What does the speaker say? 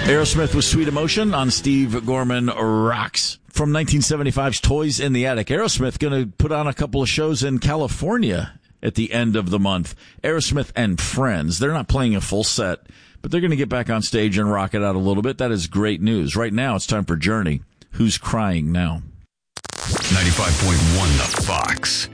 Aerosmith with Sweet Emotion on Steve Gorman Rocks. From 1975's Toys in the Attic, Aerosmith going to put on a couple of shows in California at the end of the month. Aerosmith and Friends. They're not playing a full set, but they're going to get back on stage and rock it out a little bit. That is great news. Right now, it's time for Journey. Who's Crying Now? 95.1 The Fox.